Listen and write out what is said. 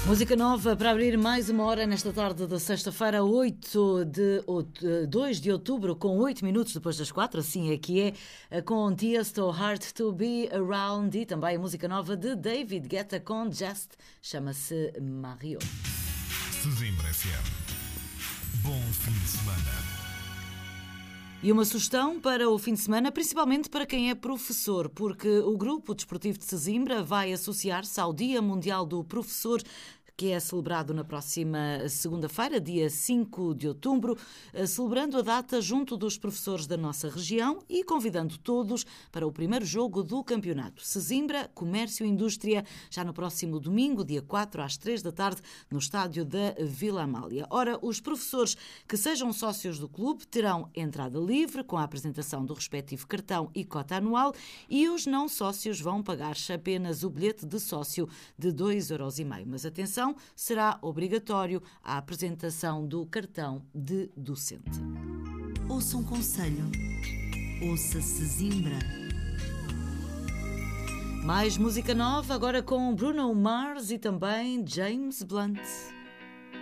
Música nova para abrir mais uma hora nesta tarde de sexta-feira, 2 de outubro, com 8 minutos depois das 4, assim é que é, com Tiesto, Hard to Be Around, e também a música nova de David Guetta com Just, chama-se Mario. Sesimbra FM. Bom fim de semana. E uma sugestão para o fim de semana, principalmente para quem é professor, porque o Grupo Desportivo de Sesimbra vai associar-se ao Dia Mundial do Professor, que é celebrado na próxima segunda-feira, dia 5 de outubro, celebrando a data junto dos professores da nossa região e convidando todos para o primeiro jogo do campeonato. Sesimbra, Comércio e Indústria, já no próximo domingo, dia 4, às 3 da tarde, no estádio da Vila Amália. Ora, os professores que sejam sócios do clube terão entrada livre, com a apresentação do respectivo cartão e cota anual, e os não sócios vão pagar apenas o bilhete de sócio de 2,5€. Mas atenção, será obrigatório a apresentação do cartão de docente. Ouça um conselho. Ouça Sesimbra. Mais música nova, agora com Bruno Mars e também James Blunt.